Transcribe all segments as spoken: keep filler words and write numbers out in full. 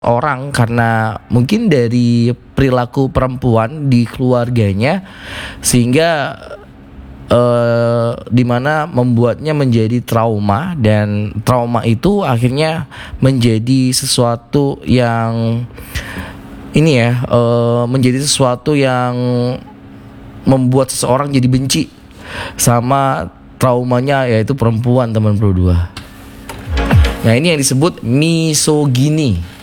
orang karena mungkin dari perilaku perempuan di keluarganya sehingga eh, dimana membuatnya menjadi trauma, dan trauma itu akhirnya menjadi sesuatu yang ini ya eh, menjadi sesuatu yang membuat seseorang jadi benci sama traumanya, yaitu perempuan, teman Pro dua. Nah, ini yang disebut misogini.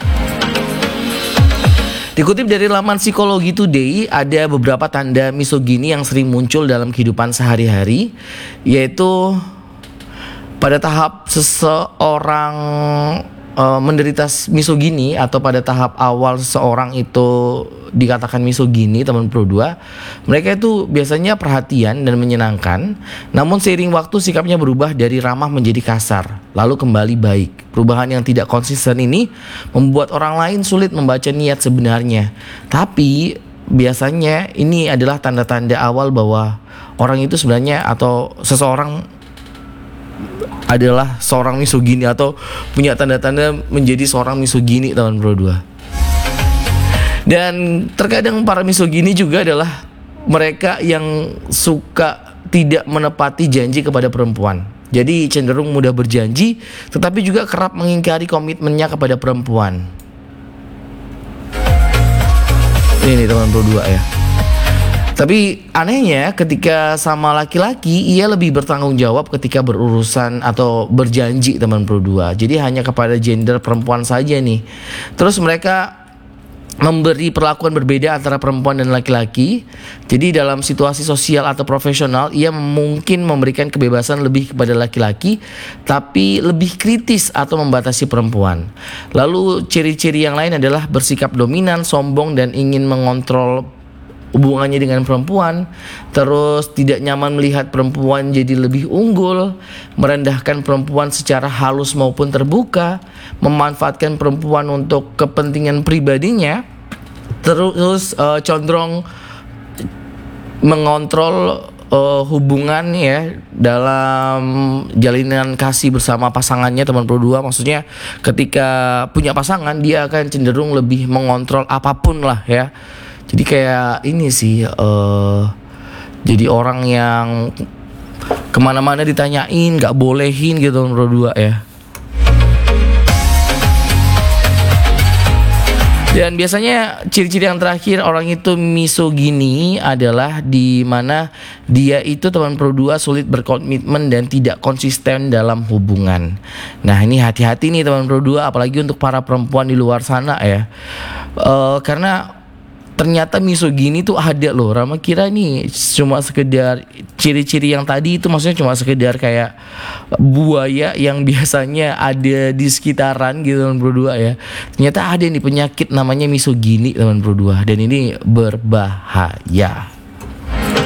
Dikutip dari laman Psikologi Today, ada beberapa tanda misogini yang sering muncul dalam kehidupan sehari-hari, yaitu pada tahap seseorang e, menderita misogini atau pada tahap awal seseorang itu dikatakan misogini, teman Pro dua, mereka itu biasanya perhatian dan menyenangkan, namun seiring waktu sikapnya berubah dari ramah menjadi kasar, lalu kembali baik. Perubahan yang tidak konsisten ini membuat orang lain sulit membaca niat sebenarnya. Tapi biasanya ini adalah tanda-tanda awal bahwa orang itu sebenarnya atau seseorang adalah seorang misogini atau punya tanda-tanda menjadi seorang misogini, teman Pro dua. Dan terkadang para misogini juga adalah mereka yang suka tidak menepati janji kepada perempuan. Jadi cenderung mudah berjanji, tetapi juga kerap mengingkari komitmennya kepada perempuan. Ini teman Pro dua ya. Tapi anehnya ketika sama laki-laki, ia lebih bertanggung jawab ketika berurusan atau berjanji, teman Pro dua. Jadi hanya kepada gender perempuan saja nih. Terus mereka memberi perlakuan berbeda antara perempuan dan laki-laki. Jadi dalam situasi sosial atau profesional, ia mungkin memberikan kebebasan lebih kepada laki-laki, tapi lebih kritis atau membatasi perempuan. Lalu ciri-ciri yang lain adalah bersikap dominan, sombong, dan ingin mengontrol hubungannya dengan perempuan. Terus tidak nyaman melihat perempuan jadi lebih unggul, merendahkan perempuan secara halus maupun terbuka, memanfaatkan perempuan untuk kepentingan pribadinya. Terus uh, condong mengontrol uh, hubungan ya dalam jalinan kasih bersama pasangannya, teman Pro dua. Maksudnya ketika punya pasangan, dia akan cenderung lebih mengontrol apapun lah ya. Jadi kayak ini sih uh, jadi orang yang kemana-mana ditanyain, gak bolehin gitu, Pro dua ya. Dan biasanya ciri-ciri yang terakhir orang itu misogini adalah di mana dia itu, teman Pro dua, sulit berkomitmen dan tidak konsisten dalam hubungan. Nah, ini hati-hati nih teman Pro dua, apalagi untuk para perempuan di luar sana ya. Uh, karena ternyata misogini tuh ada loh. Rama kira nih cuma sekedar ciri-ciri yang tadi itu, maksudnya cuma sekedar kayak buaya yang biasanya ada di sekitaran gitu, teman Pro dua ya. Ternyata ada nih penyakit namanya misogini, teman Pro dua, dan ini berbahaya.